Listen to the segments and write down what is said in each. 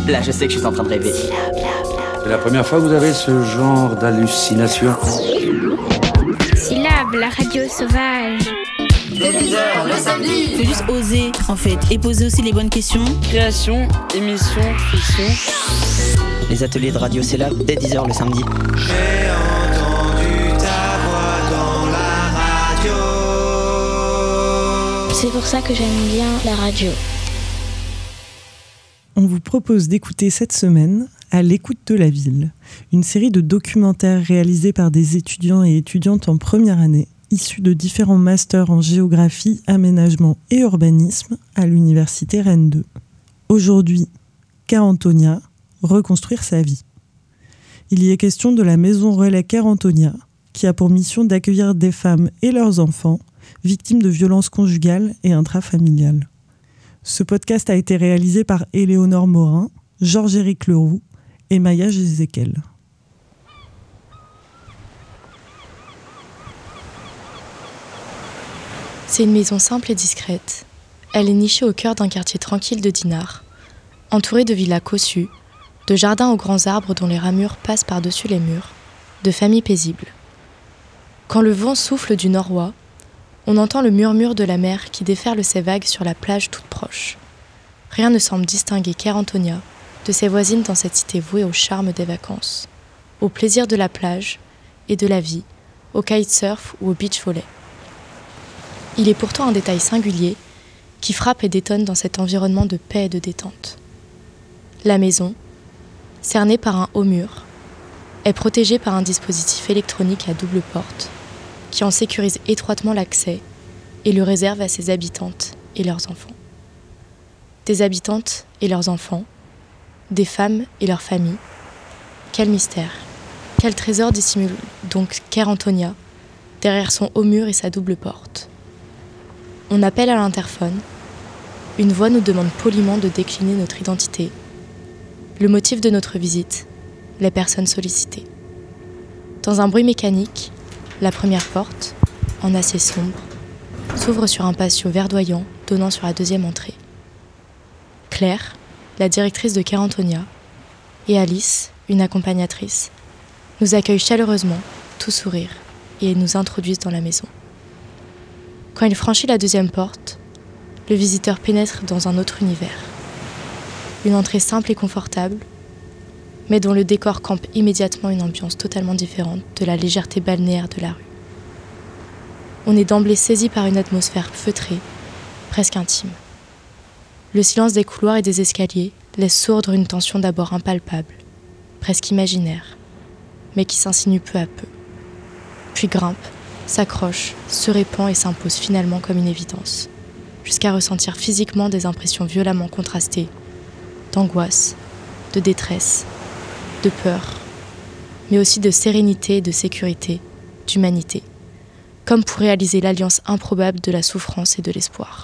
Là, je sais que je suis en train de rêver. C'est la première fois que vous avez ce genre d'hallucination? Syllab, la radio sauvage. Dès 10h le samedi. Faut juste oser, en fait, et poser aussi les bonnes questions. Création, émission, fiction. Les ateliers de radio Syllab dès 10h le samedi. J'ai entendu ta voix dans la radio. C'est pour ça que j'aime bien la radio. On vous propose d'écouter cette semaine À l'écoute de la ville, une série de documentaires réalisés par des étudiants et étudiantes en première année, issus de différents masters en géographie, aménagement et urbanisme à l'université Rennes 2. Aujourd'hui, Care Antonia, reconstruire sa vie. Il y est question de la maison relais Care Antonia, qui a pour mission d'accueillir des femmes et leurs enfants victimes de violences conjugales et intrafamiliales. Ce podcast a été réalisé par Éléonore Morin, Georges-Éric Leroux et Maya Gézékel. C'est une maison simple et discrète. Elle est nichée au cœur d'un quartier tranquille de Dinard, entourée de villas cossues, de jardins aux grands arbres dont les ramures passent par-dessus les murs, de familles paisibles. Quand le vent souffle du nord-ouest, on entend le murmure de la mer qui déferle ses vagues sur la plage toute proche. Rien ne semble distinguer Care Antonia de ses voisines dans cette cité vouée au charme des vacances, au plaisir de la plage et de la vie, au kitesurf ou au beach volley. Il est pourtant un détail singulier qui frappe et détonne dans cet environnement de paix et de détente. La maison, cernée par un haut mur, est protégée par un dispositif électronique à double porte qui en sécurise étroitement l'accès et le réserve à ses habitantes et leurs enfants. Des habitantes et leurs enfants, des femmes et leurs familles. Quel mystère, quel trésor dissimule donc Care Antonia derrière son haut mur et sa double porte. On appelle à l'interphone, une voix nous demande poliment de décliner notre identité, le motif de notre visite, les personnes sollicitées. Dans un bruit mécanique, la première porte, en acier sombre, s'ouvre sur un patio verdoyant donnant sur la deuxième entrée. Claire, la directrice de Care Antonia, et Alice, une accompagnatrice, nous accueillent chaleureusement, tout sourire, et nous introduisent dans la maison. Quand il franchit la deuxième porte, le visiteur pénètre dans un autre univers. Une entrée simple et confortable, mais dont le décor campe immédiatement une ambiance totalement différente de la légèreté balnéaire de la rue. On est d'emblée saisi par une atmosphère feutrée, presque intime. Le silence des couloirs et des escaliers laisse sourdre une tension d'abord impalpable, presque imaginaire, mais qui s'insinue peu à peu. Puis grimpe, s'accroche, se répand et s'impose finalement comme une évidence, jusqu'à ressentir physiquement des impressions violemment contrastées, d'angoisse, de détresse, de peur, mais aussi de sérénité et de sécurité, d'humanité, comme pour réaliser l'alliance improbable de la souffrance et de l'espoir.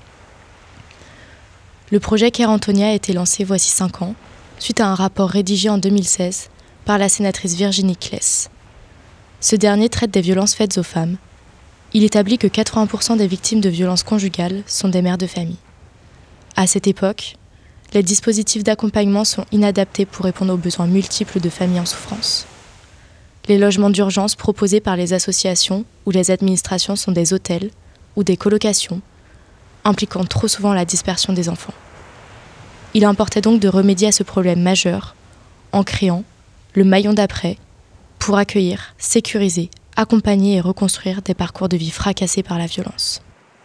Le projet Care Antonia a été lancé voici 5 ans, suite à un rapport rédigé en 2016 par la sénatrice Virginie Claes. Ce dernier traite des violences faites aux femmes. Il établit que 80% des victimes de violences conjugales sont des mères de famille. À cette époque, les dispositifs d'accompagnement sont inadaptés pour répondre aux besoins multiples de familles en souffrance. Les logements d'urgence proposés par les associations ou les administrations sont des hôtels ou des colocations, impliquant trop souvent la dispersion des enfants. Il importait donc de remédier à ce problème majeur en créant le maillon d'après pour accueillir, sécuriser, accompagner et reconstruire des parcours de vie fracassés par la violence.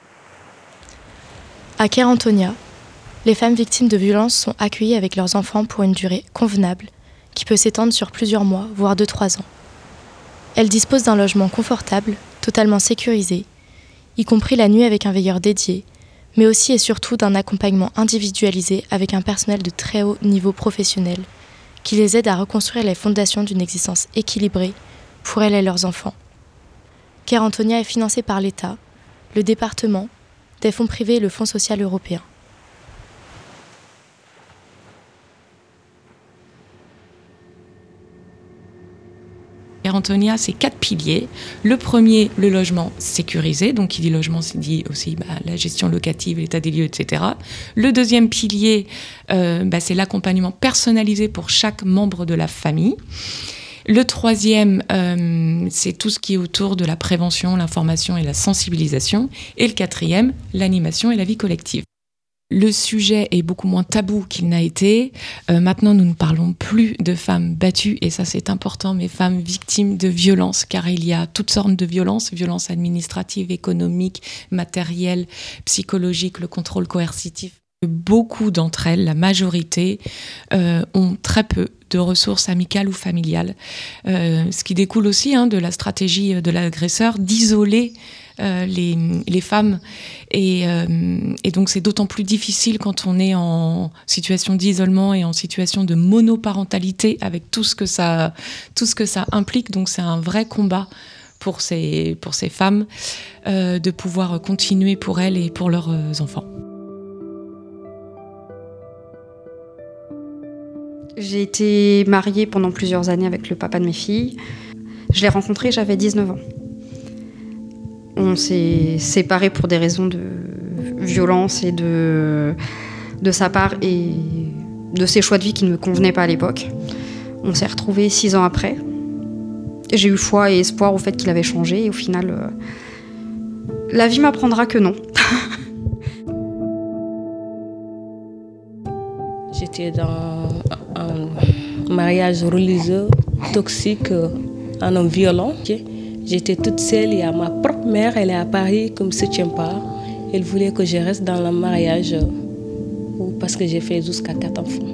À Care Antonia, les femmes victimes de violences sont accueillies avec leurs enfants pour une durée convenable qui peut s'étendre sur plusieurs mois, voire 2-3 ans. Elles disposent d'un logement confortable, totalement sécurisé, y compris la nuit avec un veilleur dédié, mais aussi et surtout d'un accompagnement individualisé avec un personnel de très haut niveau professionnel qui les aide à reconstruire les fondations d'une existence équilibrée pour elles et leurs enfants. Care Antonia est financée par l'État, le département, des fonds privés et le Fonds social européen. Père Antonia, c'est 4 piliers. Le premier, le logement sécurisé. Donc, qui dit logement, c'est dit aussi la gestion locative, l'état des lieux, etc. Le deuxième pilier, c'est l'accompagnement personnalisé pour chaque membre de la famille. Le troisième, c'est tout ce qui est autour de la prévention, l'information et la sensibilisation. Et le quatrième, l'animation et la vie collective. Le sujet est beaucoup moins tabou qu'il n'a été. Maintenant, nous ne parlons plus de femmes battues, et ça c'est important, mais femmes victimes de violences, car il y a toutes sortes de violences, violences administratives, économiques, matérielles, psychologiques, le contrôle coercitif. Beaucoup d'entre elles, la majorité, ont très peu de ressources amicales ou familiales. Ce qui découle aussi de la stratégie de l'agresseur d'isoler les femmes. Et donc c'est d'autant plus difficile quand on est en situation d'isolement et en situation de monoparentalité, avec tout ce que ça implique. Donc c'est un vrai combat pour ces femmes de pouvoir continuer pour elles et pour leurs enfants. J'ai été mariée pendant plusieurs années avec le papa de mes filles. Je l'ai rencontré, j'avais 19 ans. On s'est séparés pour des raisons de violence et de sa part et de ses choix de vie qui ne me convenaient pas à l'époque. On s'est retrouvés 6 ans après. J'ai eu foi et espoir au fait qu'il avait changé et au final, la vie m'apprendra que non. J'étais dans un mariage religieux toxique, un homme violent. J'étais toute seule et ma propre mère, elle est à Paris comme soutien pas. Elle voulait que je reste dans le mariage parce que j'ai fait jusqu'à 4 enfants.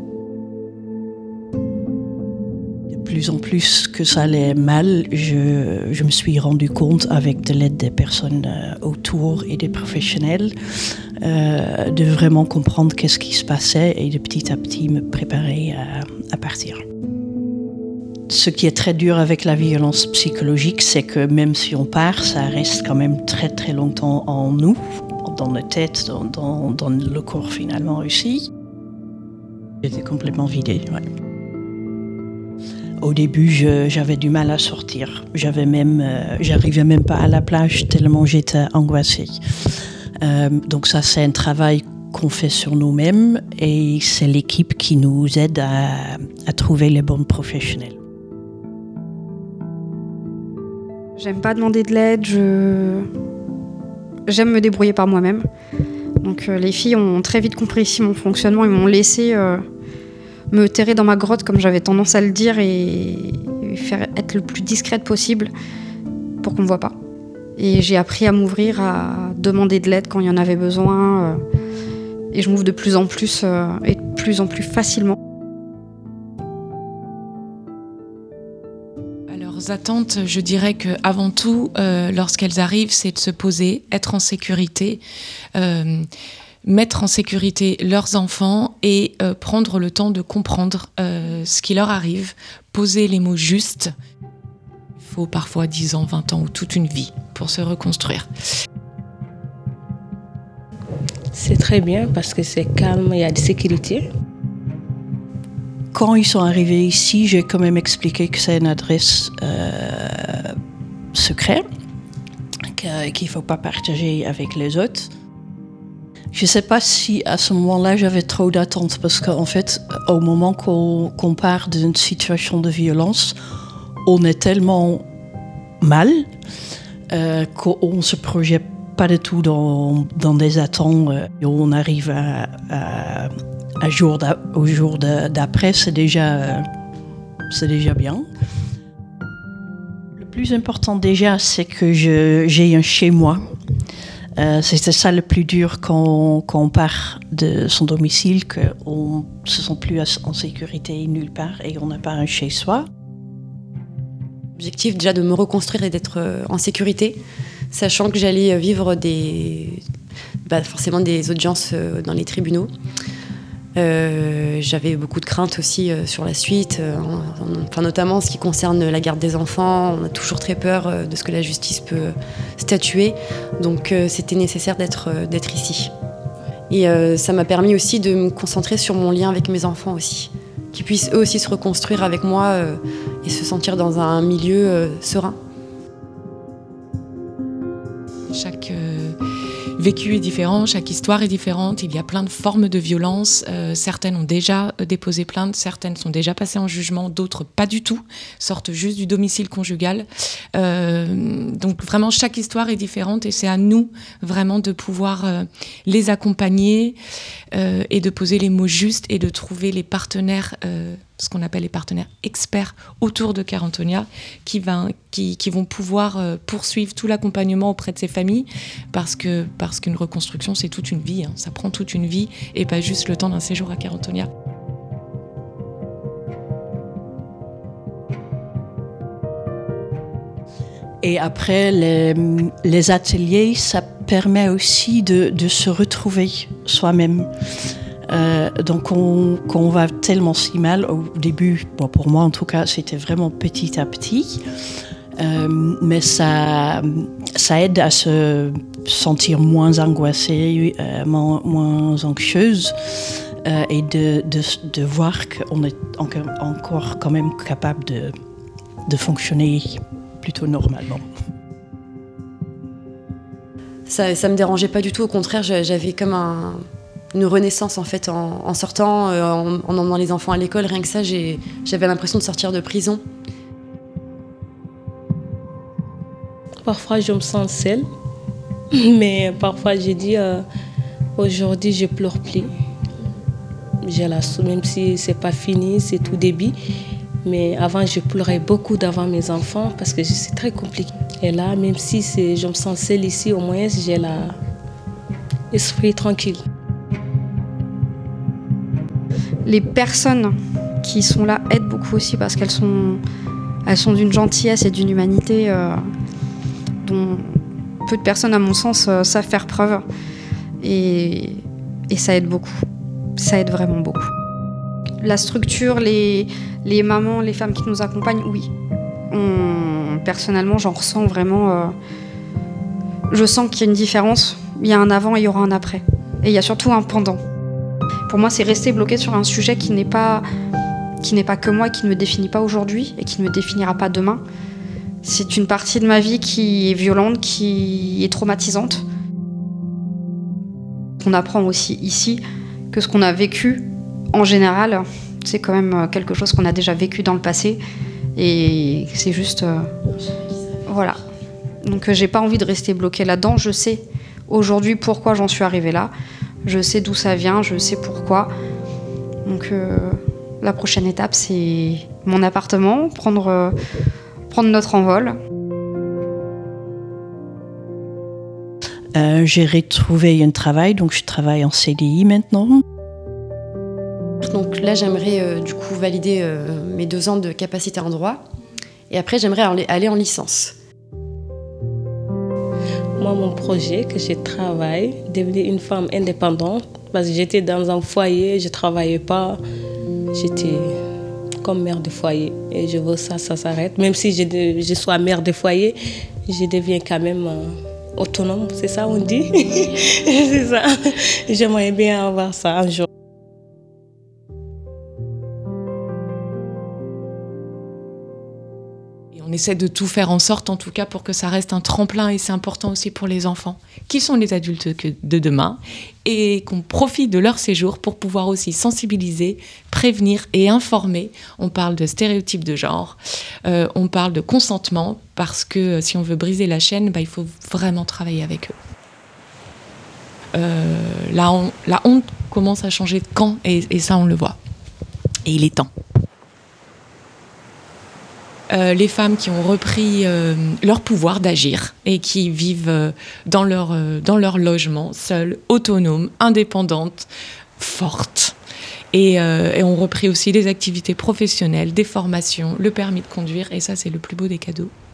De plus en plus que ça allait mal, je me suis rendu compte avec de l'aide des personnes autour et des professionnels de vraiment comprendre qu'est-ce qui se passait et de petit à petit me préparer à partir. Ce qui est très dur avec la violence psychologique, c'est que même si on part, ça reste quand même très très longtemps en nous, dans notre tête, dans le corps finalement aussi. J'étais complètement vidée, ouais. Au début, j'avais du mal à sortir. J'arrivais même pas à la plage tellement j'étais angoissée. Donc ça, c'est un travail qu'on fait sur nous-mêmes et c'est l'équipe qui nous aide à trouver les bons professionnels. J'aime pas demander de l'aide, j'aime me débrouiller par moi-même. Donc les filles ont très vite compris ici mon fonctionnement, ils m'ont laissé me terrer dans ma grotte comme j'avais tendance à le dire et faire être le plus discrète possible pour qu'on me voit pas. Et j'ai appris à m'ouvrir, à demander de l'aide quand il y en avait besoin et je m'ouvre de plus en plus et de plus en plus facilement. Attentes, je dirais qu'avant tout, lorsqu'elles arrivent, c'est de se poser, être en sécurité, mettre en sécurité leurs enfants et prendre le temps de comprendre ce qui leur arrive, poser les mots justes. Il faut parfois 10 ans, 20 ans ou toute une vie pour se reconstruire. C'est très bien parce que c'est calme, il y a de sécurité. Quand ils sont arrivés ici, j'ai quand même expliqué que c'est une adresse secrète, qu'il ne faut pas partager avec les autres. Je ne sais pas si à ce moment-là, j'avais trop d'attentes, parce qu'en fait, au moment qu'on part d'une situation de violence, on est tellement mal qu'on ne se projette pas du tout dans des attentes. On arrive au jour d'après, c'est déjà bien. Le plus important déjà, c'est que j'ai un chez moi. C'était ça le plus dur quand on part de son domicile, qu'on ne se sent plus en sécurité nulle part et on n'a pas un chez soi. L'objectif déjà de me reconstruire et d'être en sécurité, sachant que j'allais vivre forcément des audiences dans les tribunaux. J'avais beaucoup de craintes aussi sur la suite, notamment en ce qui concerne la garde des enfants. On a toujours très peur de ce que la justice peut statuer, donc c'était nécessaire d'être ici. Et ça m'a permis aussi de me concentrer sur mon lien avec mes enfants aussi, qu'ils puissent eux aussi se reconstruire avec moi et se sentir dans un milieu serein. Chaque vécu est différent, chaque histoire est différente, il y a plein de formes de violence, certaines ont déjà déposé plainte, certaines sont déjà passées en jugement, d'autres pas du tout, sortent juste du domicile conjugal. Donc vraiment chaque histoire est différente et c'est à nous vraiment de pouvoir les accompagner et de poser les mots justes et de trouver les partenaires, ce qu'on appelle les partenaires experts autour de Cœur Antonia qui vont pouvoir poursuivre tout l'accompagnement auprès de ces familles parce qu'une reconstruction c'est toute une vie, hein. Ça prend toute une vie et pas juste le temps d'un séjour à Cœur Antonia. Et après, les ateliers, ça permet aussi de se retrouver soi-même. Donc quand on va tellement si mal, au début, bon, pour moi en tout cas, c'était vraiment petit à petit. Mais ça aide à se sentir moins angoissée, moins anxieuse et de voir qu'on est encore quand même capable de fonctionner plutôt normalement. Ça me dérangeait pas du tout, au contraire, j'avais comme une renaissance en fait en sortant, en emmenant les enfants à l'école. Rien que ça, j'avais l'impression de sortir de prison. Parfois, je me sens seule, mais parfois, je dis aujourd'hui, je pleure plus. Même si c'est pas fini, c'est tout début. Mais avant, je pleurais beaucoup devant mes enfants parce que c'est très compliqué. Et là, même si je me sens seule ici, au moins, j'ai l'esprit tranquille. Les personnes qui sont là aident beaucoup aussi parce qu'elles sont d'une gentillesse et d'une humanité dont peu de personnes, à mon sens, savent faire preuve. Et ça aide beaucoup. Ça aide vraiment beaucoup. La structure, les mamans, les femmes qui nous accompagnent, oui. Personnellement, j'en ressens vraiment... je sens qu'il y a une différence. Il y a un avant et il y aura un après. Et il y a surtout un pendant. Pour moi, c'est rester bloqué sur un sujet qui n'est pas que moi, qui ne me définit pas aujourd'hui et qui ne me définira pas demain. C'est une partie de ma vie qui est violente, qui est traumatisante. On apprend aussi ici que ce qu'on a vécu, en général, c'est quand même quelque chose qu'on a déjà vécu dans le passé. Et c'est juste... voilà. Donc j'ai pas envie de rester bloquée là-dedans. Je sais aujourd'hui pourquoi j'en suis arrivée là. Je sais d'où ça vient, je sais pourquoi. Donc la prochaine étape, c'est mon appartement, prendre notre envol. J'ai retrouvé un travail, donc je travaille en CDI maintenant. Donc là, j'aimerais du coup valider mes 2 ans de capacité en droit. Et après, j'aimerais aller en licence. Moi, mon projet, que je travaille, devenir une femme indépendante, parce que j'étais dans un foyer, je ne travaillais pas, j'étais comme mère de foyer. Et je veux ça s'arrête. Même si je sois mère de foyer, je deviens quand même autonome, c'est ça on dit? C'est ça. J'aimerais bien avoir ça un jour. On essaie de tout faire en sorte, en tout cas, pour que ça reste un tremplin, et c'est important aussi pour les enfants, qui sont les adultes de demain, et qu'on profite de leur séjour pour pouvoir aussi sensibiliser, prévenir et informer. On parle de stéréotypes de genre, on parle de consentement, parce que si on veut briser la chaîne, il faut vraiment travailler avec eux. La honte commence à changer de camp, et ça, on le voit. Et il est temps. Les femmes qui ont repris leur pouvoir d'agir et qui vivent dans leur logement, seules, autonomes, indépendantes, fortes. Et ont repris aussi des activités professionnelles, des formations, le permis de conduire. Et ça, c'est le plus beau des cadeaux.